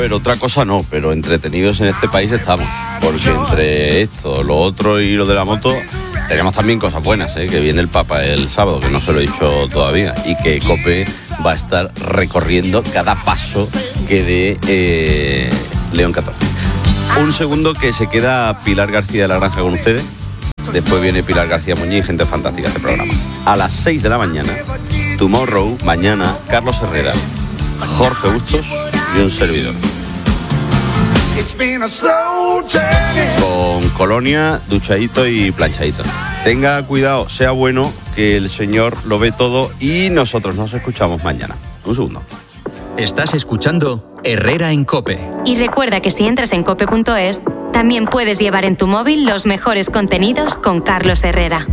ver, otra cosa no, pero entretenidos en este país estamos. Porque entre esto, lo otro y lo de la moto, tenemos también cosas buenas, que viene el Papa el sábado, que no se lo he dicho todavía, y que COPE va a estar recorriendo cada paso que dé León XIV. Un segundo que se queda Pilar García de la Granja con ustedes. Después viene Pilar García Muñiz, gente fantástica este programa. A las 6 de la mañana, Tomorrow, mañana, Carlos Herrera, Jorge Bustos y un servidor. Con colonia, duchadito y planchadito. Tenga cuidado, sea bueno, que el Señor lo ve todo y nosotros nos escuchamos mañana. Un segundo. Estás escuchando Herrera en COPE. Y recuerda que si entras en cope.es, también puedes llevar en tu móvil los mejores contenidos con Carlos Herrera.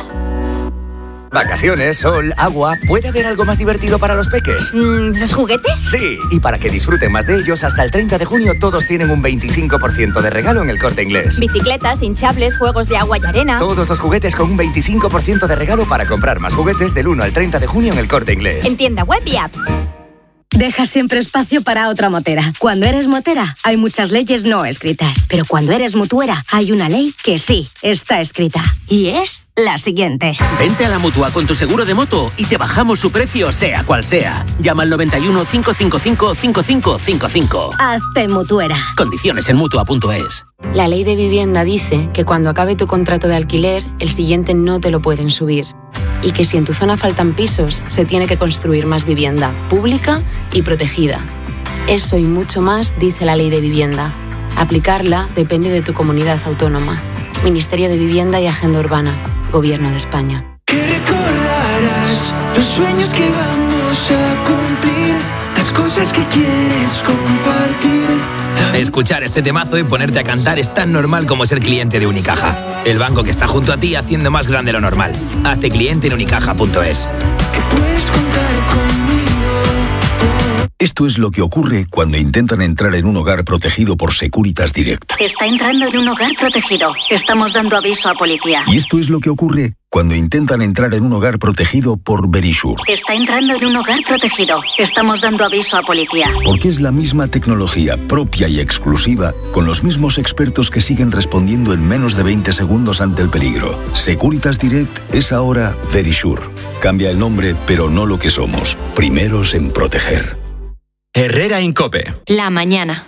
Vacaciones, sol, agua. ¿Puede haber algo más divertido para los peques? ¿Los juguetes? Sí, y para que disfruten más de ellos, hasta el 30 de junio todos tienen un 25% de regalo en El Corte Inglés. Bicicletas, hinchables, juegos de agua y arena. Todos los juguetes con un 25% de regalo para comprar más juguetes del 1 al 30 de junio en El Corte Inglés. En tienda web y app. Deja siempre espacio para otra motera. Cuando eres motera, hay muchas leyes no escritas. Pero cuando eres mutuera, hay una ley que sí está escrita. Y es la siguiente. Vente a la Mutua con tu seguro de moto y te bajamos su precio, sea cual sea. Llama al 91 555 5555. Hazte mutuera. Condiciones en Mutua.es. La ley de vivienda dice que cuando acabe tu contrato de alquiler, el siguiente no te lo pueden subir. Y que si en tu zona faltan pisos, se tiene que construir más vivienda, pública y protegida. Eso y mucho más dice la ley de vivienda. Aplicarla depende de tu comunidad autónoma. Ministerio de Vivienda y Agenda Urbana. Gobierno de España. Que recordarás los sueños que vamos a cumplir, las cosas que quieres compartir. Escuchar este temazo y ponerte a cantar es tan normal como ser cliente de Unicaja. El banco que está junto a ti haciendo más grande lo normal. Hazte cliente en unicaja.es. Que puedes contar conmigo. Esto es lo que ocurre cuando intentan entrar en un hogar protegido por Securitas Direct. Está entrando en un hogar protegido. Estamos dando aviso a policía. Y esto es lo que ocurre cuando intentan entrar en un hogar protegido por Verisure. Está entrando en un hogar protegido. Estamos dando aviso a policía. Porque es la misma tecnología propia y exclusiva, con los mismos expertos que siguen respondiendo en menos de 20 segundos ante el peligro. Securitas Direct es ahora Verisure. Cambia el nombre, pero no lo que somos. Primeros en proteger. Herrera en COPE. La mañana.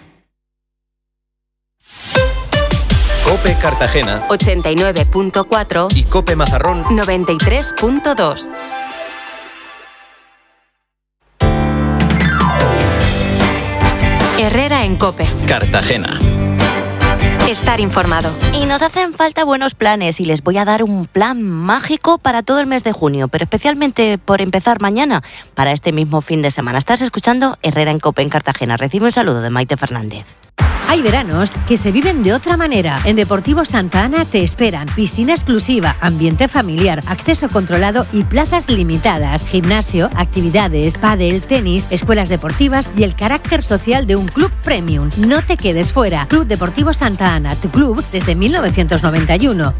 COPE Cartagena 89.4 y COPE Mazarrón 93.2. Herrera en COPE Cartagena. Estar informado. Y nos hacen falta buenos planes y les voy a dar un plan mágico para todo el mes de junio, pero especialmente por empezar mañana, para este mismo fin de semana. Estás escuchando Herrera en COPE en Cartagena. Recibe un saludo de Maite Fernández. Hay veranos que se viven de otra manera. En Deportivo Santa Ana te esperan piscina exclusiva, ambiente familiar, acceso controlado y plazas limitadas. Gimnasio, actividades, pádel, tenis, escuelas deportivas y el carácter social de un club premium. No te quedes fuera. Club Deportivo Santa Ana, tu club desde 1991.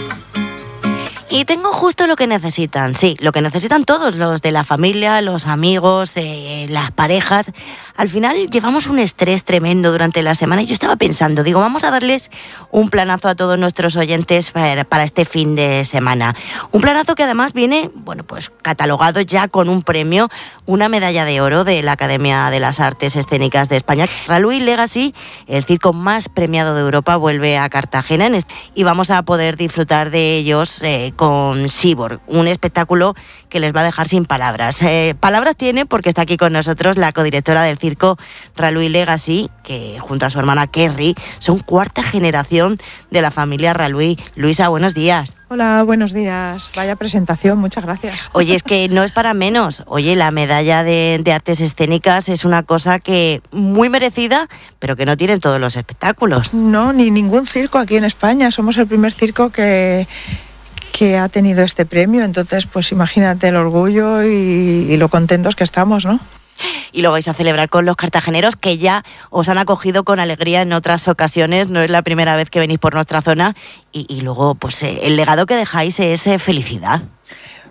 Y tengo justo lo que necesitan, sí, lo que necesitan todos, los de la familia, los amigos, las parejas. Al final llevamos un estrés tremendo durante la semana y yo estaba pensando, digo, vamos a darles un planazo a todos nuestros oyentes para este fin de semana. Un planazo que además viene, bueno, pues catalogado ya con un premio, una medalla de oro de la Academia de las Artes Escénicas de España. Raluy Legacy, el circo más premiado de Europa, vuelve a Cartagena y vamos a poder disfrutar de ellos con Cyborg, un espectáculo que les va a dejar sin palabras. Palabras tiene porque está aquí con nosotros la codirectora del circo Raluy Legacy, que junto a su hermana Kerry son cuarta generación de la familia Raluy. Luisa, buenos días. Hola, buenos días. Vaya presentación, muchas gracias. Oye, es que no es para menos. Oye, la medalla de artes escénicas es una cosa que muy merecida, pero que no tienen todos los espectáculos. No, ni ningún circo aquí en España. Somos el primer circo que ha tenido este premio, entonces pues imagínate el orgullo y lo contentos que estamos, ¿no? Y lo vais a celebrar con los cartageneros que ya os han acogido con alegría en otras ocasiones, no es la primera vez que venís por nuestra zona y luego pues el legado que dejáis es felicidad.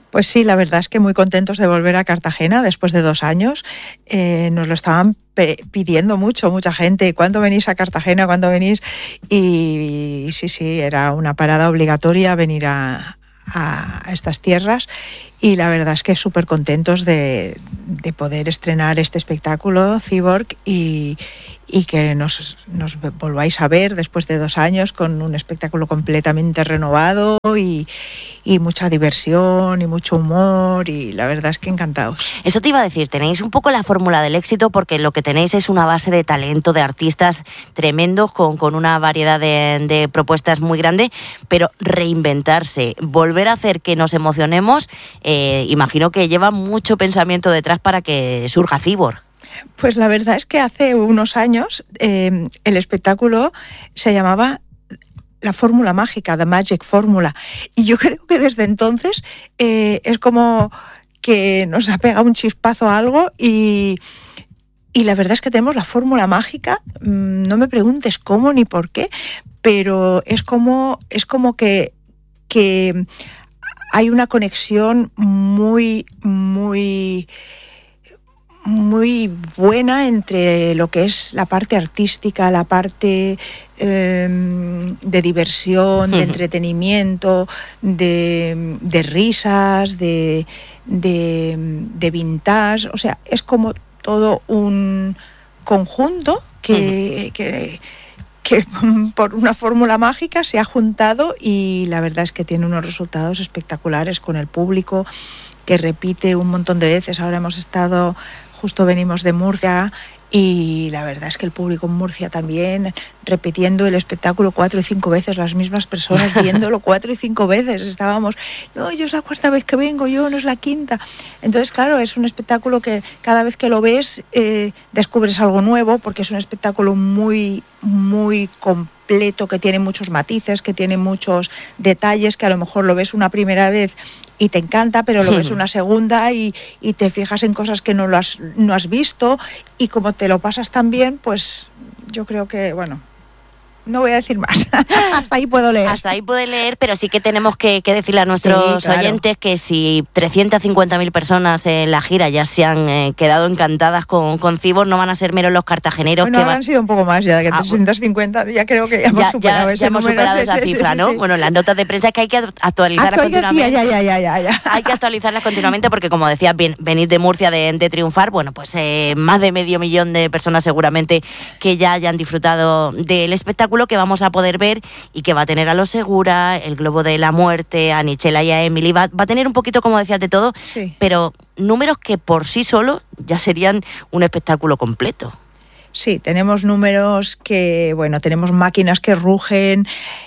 Pues sí, la verdad es que muy contentos de volver a Cartagena después de 2 años. Nos lo estaban pidiendo mucha gente. ¿Cuándo venís a Cartagena? ¿Cuándo venís? Y sí, era una parada obligatoria venir a estas tierras, y la verdad es que súper contentos de poder estrenar este espectáculo, Cyborg, y que nos volváis a ver después de 2 años con un espectáculo completamente renovado y mucha diversión y mucho humor, y la verdad es que encantados. Eso te iba a decir, tenéis un poco la fórmula del éxito, porque lo que tenéis es una base de talento, de artistas tremendos, con una variedad de propuestas muy grande, pero reinventarse, volver a hacer que nos emocionemos, imagino que lleva mucho pensamiento detrás para que surja Cyborg. Pues la verdad es que hace unos años el espectáculo se llamaba La Fórmula Mágica, The Magic Formula, y yo creo que desde entonces es como que nos ha pegado un chispazo a algo, y la verdad es que tenemos la fórmula mágica. No me preguntes cómo ni por qué, pero es como que hay una conexión muy buena entre lo que es la parte artística, la parte de diversión, de entretenimiento, de risas, de vintage. O sea, es como todo un conjunto que por una fórmula mágica se ha juntado, y la verdad es que tiene unos resultados espectaculares con el público, que repite un montón de veces. Ahora venimos de Murcia, y la verdad es que el público en Murcia también, repitiendo el espectáculo 4 y 5 veces, las mismas personas viéndolo 4 y 5 veces. Estábamos, no, yo es la 4ª vez que vengo, yo no es la 5ª. Entonces, claro, es un espectáculo que cada vez que lo ves descubres algo nuevo, porque es un espectáculo muy completo, que tiene muchos matices, que tiene muchos detalles, que a lo mejor lo ves una primera vez y te encanta, pero lo ves una segunda y te fijas en cosas que no has visto, y como te lo pasas tan bien, pues yo creo que, bueno, no voy a decir más. Hasta ahí puedo leer. Hasta ahí puede leer, pero sí que tenemos que decirle a nuestros oyentes que si 350.000 personas en la gira ya se han quedado encantadas con Cyborg, no van a ser meros los cartageneros. Bueno, han sido un poco más ya, que 350, ya creo que ya hemos superado ese número. Ya hemos superado esa cifra, ¿no? Sí. Bueno, las notas de prensa es que hay que actualizarlas continuamente. Ya. Hay que actualizarlas continuamente, porque como decías, venís de Murcia de triunfar, bueno, pues más de 500.000 de personas seguramente que ya hayan disfrutado del espectáculo que vamos a poder ver, y que va a tener a Los Segura, el Globo de la Muerte, a Nichela y a Emily. Va a tener un poquito, como decías, de todo, sí, pero números que por sí solos ya serían un espectáculo completo. Sí, tenemos números que, bueno, tenemos máquinas que rugen,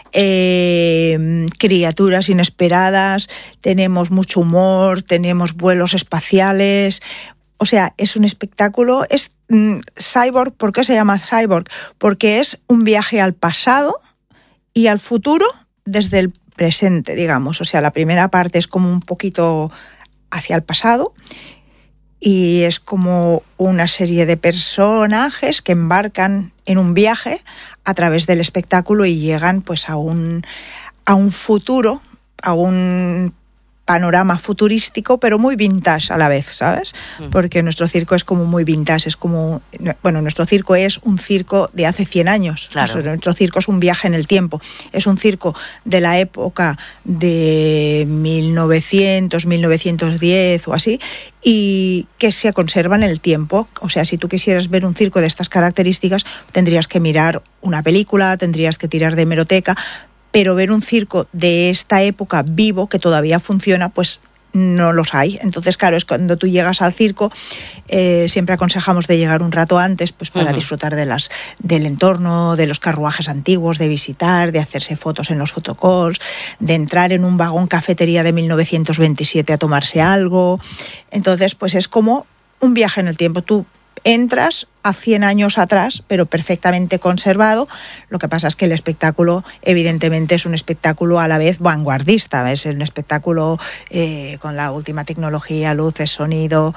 criaturas inesperadas, tenemos mucho humor, tenemos vuelos espaciales. O sea, es un espectáculo. Es Cyborg. ¿Por qué se llama Cyborg? Porque es un viaje al pasado y al futuro desde el presente, digamos. O sea, la primera parte es como un poquito hacia el pasado, y es como una serie de personajes que embarcan en un viaje a través del espectáculo y llegan pues a un futuro, a un panorama futurístico, pero muy vintage a la vez, ¿sabes? Porque nuestro circo es como muy vintage, es como, bueno, nuestro circo es un circo de hace 100 años. Claro. Nuestro circo es un viaje en el tiempo, es un circo de la época de 1900, 1910 o así, y que se conserva en el tiempo. O sea, si tú quisieras ver un circo de estas características, tendrías que mirar una película, tendrías que tirar de hemeroteca, pero ver un circo de esta época vivo, que todavía funciona, pues no los hay. Entonces, claro, es cuando tú llegas al circo, siempre aconsejamos de llegar un rato antes, pues para disfrutar del entorno, de los carruajes antiguos, de visitar, de hacerse fotos en los photocalls, de entrar en un vagón cafetería de 1927 a tomarse algo. Entonces, pues es como un viaje en el tiempo. Tú entras a 100 años atrás, pero perfectamente conservado. Lo que pasa es que el espectáculo, evidentemente, es un espectáculo a la vez vanguardista. Es un espectáculo con la última tecnología, luces, sonido,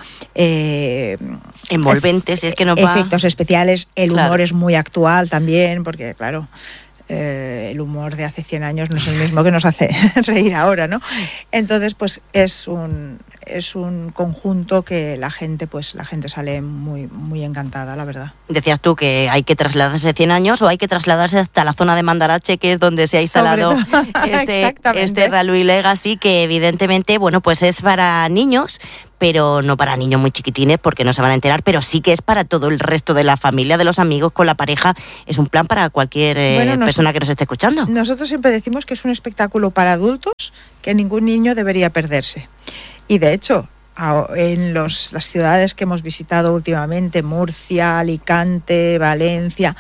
envolventes, es que no efectos especiales. El humor es muy actual también, porque, claro, el humor de hace 100 años no es el mismo que nos hace reír ahora, ¿no? Entonces, pues es un conjunto que la gente sale muy, muy encantada, la verdad. Decías tú que hay que trasladarse 100 años o hay que trasladarse hasta la zona de Mandarache, que es donde se ha instalado este Rallui Legacy, que evidentemente, bueno, pues es para niños, pero no para niños muy chiquitines porque no se van a enterar, pero sí que es para todo el resto de la familia, de los amigos, con la pareja. Es un plan para cualquier persona que nos esté escuchando. Nosotros siempre decimos que es un espectáculo para adultos que ningún niño debería perderse. Y de hecho, en las ciudades que hemos visitado últimamente, Murcia, Alicante, Valencia,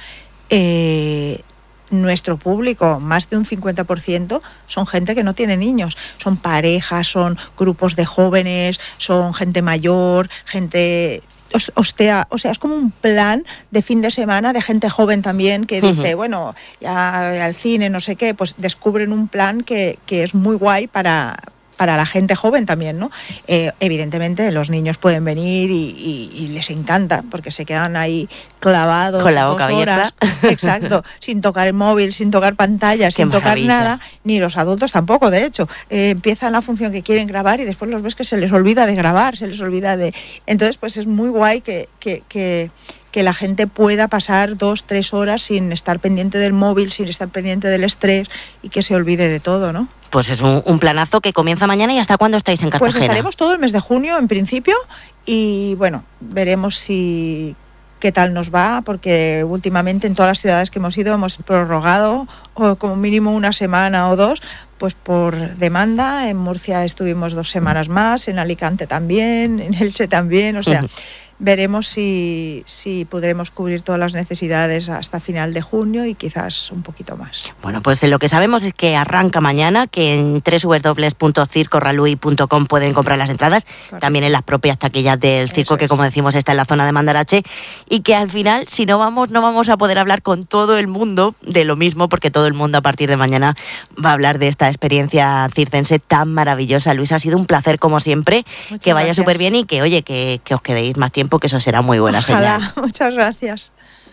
nuestro público, más de un 50%, son gente que no tiene niños. Son parejas, son grupos de jóvenes, son gente mayor, gente... O sea, es como un plan de fin de semana de gente joven también que dice, bueno, ya al cine, no sé qué, pues descubren un plan que es muy guay para la gente joven también, ¿no? Evidentemente los niños pueden venir y les encanta porque se quedan ahí clavados con la boca 2 horas, abierta. Exacto, sin tocar el móvil, sin tocar pantalla, sin tocar nada, ni los adultos tampoco, de hecho. Empiezan la función que quieren grabar y después los ves que se les olvida de grabar, se les olvida de... Entonces, pues es muy guay que la gente pueda pasar 2-3 horas sin estar pendiente del móvil, sin estar pendiente del estrés y que se olvide de todo, ¿no? Pues es un planazo que comienza mañana. ¿Y hasta cuándo estáis en Cartagena? Pues estaremos todo el mes de junio en principio y bueno, veremos qué tal nos va, porque últimamente en todas las ciudades que hemos ido hemos prorrogado o como mínimo 1 semana o 2, pues por demanda. En Murcia estuvimos 2 semanas más, en Alicante también, en Elche también, o sea... Veremos si podremos cubrir todas las necesidades hasta final de junio y quizás un poquito más. Bueno, pues lo que sabemos es que arranca mañana, que en www.circorallui.com pueden comprar las entradas, también en las propias taquillas del circo, que como decimos está en la zona de Mandarache, y que al final, si no vamos a poder hablar con todo el mundo de lo mismo, porque todo el mundo a partir de mañana va a hablar de esta experiencia circense tan maravillosa. Luis, ha sido un placer como siempre. Muchas que vaya súper bien y que, oye, que os quedéis más tiempo, que eso será muy buena señal. Muchas gracias.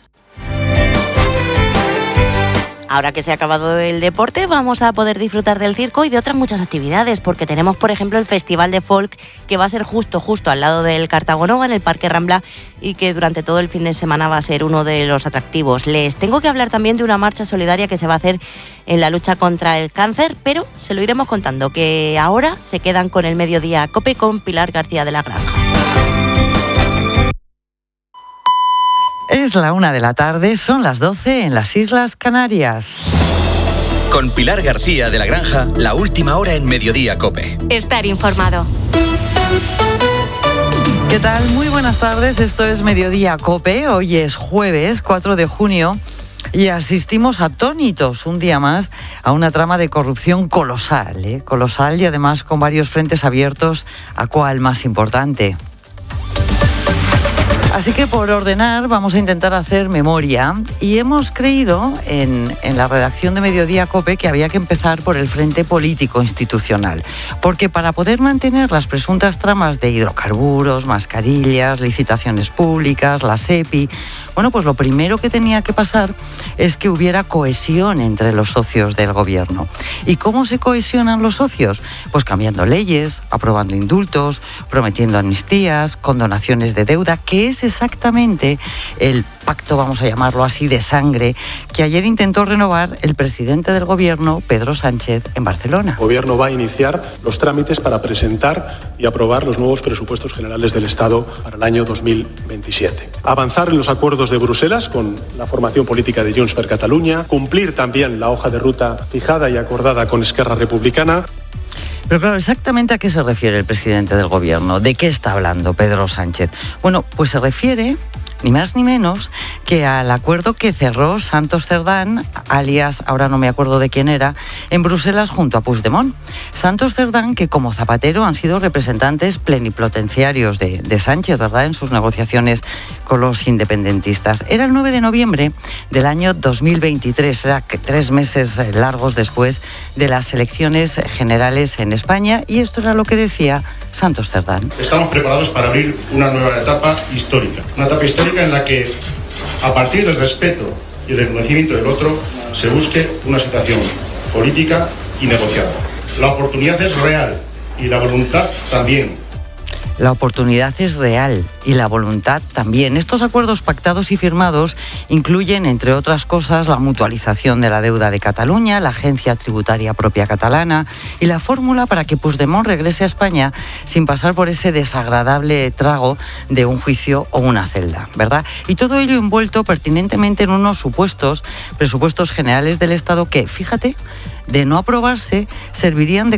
Ahora que se ha acabado el deporte, vamos a poder disfrutar del circo y de otras muchas actividades, porque tenemos, por ejemplo, el Festival de Folk, que va a ser justo al lado del Cartagonova, en el Parque Rambla, y que durante todo el fin de semana va a ser uno de los atractivos. Les tengo que hablar también de una marcha solidaria que se va a hacer en la lucha contra el cáncer, pero se lo iremos contando, que ahora se quedan con el Mediodía COPE con Pilar García de la Granja. Es la 1 de la tarde, son las 12 en las Islas Canarias. Con Pilar García de la Granja, la última hora en Mediodía COPE. Estar informado. ¿Qué tal? Muy buenas tardes, esto es Mediodía COPE. Hoy es jueves 4 de junio y asistimos atónitos un día más a una trama de corrupción colosal, colosal, y además con varios frentes abiertos. ¿A cuál más importante? Así que por ordenar vamos a intentar hacer memoria, y hemos creído en la redacción de Mediodía COPE que había que empezar por el frente político institucional, porque para poder mantener las presuntas tramas de hidrocarburos, mascarillas, licitaciones públicas, la SEPI, bueno, pues lo primero que tenía que pasar es que hubiera cohesión entre los socios del gobierno. ¿Y cómo se cohesionan los socios? Pues cambiando leyes, aprobando indultos, prometiendo amnistías, condonaciones de deuda, que es exactamente el pacto, vamos a llamarlo así, de sangre, que ayer intentó renovar el presidente del gobierno, Pedro Sánchez, en Barcelona. El gobierno va a iniciar los trámites para presentar y aprobar los nuevos presupuestos generales del Estado para el año 2027. Avanzar en los acuerdos de Bruselas con la formación política de Junts per Catalunya, cumplir también la hoja de ruta fijada y acordada con Esquerra Republicana. Pero claro, ¿exactamente a qué se refiere el presidente del gobierno? ¿De qué está hablando Pedro Sánchez? Bueno, pues se refiere ni más ni menos que al acuerdo que cerró Santos Cerdán, alias, ahora no me acuerdo de quién era, en Bruselas junto a Puigdemont. Santos Cerdán, que como Zapatero han sido representantes plenipotenciarios de Sánchez, ¿verdad?, en sus negociaciones con los independentistas. Era el 9 de noviembre del año 2023, era 3 meses largos después de las elecciones generales en España, y esto era lo que decía Santos Cerdán. Estamos preparados para abrir una nueva etapa histórica en la que, a partir del respeto y el reconocimiento del otro, se busque una situación política y negociada. La oportunidad es real y la voluntad también. La oportunidad es real y la voluntad también. Estos acuerdos pactados y firmados incluyen, entre otras cosas, la mutualización de la deuda de Cataluña, la agencia tributaria propia catalana y la fórmula para que Puigdemont regrese a España sin pasar por ese desagradable trago de un juicio o una celda, ¿verdad? Y todo ello envuelto pertinentemente en unos supuestos presupuestos generales del Estado que, fíjate, de no aprobarse, servirían de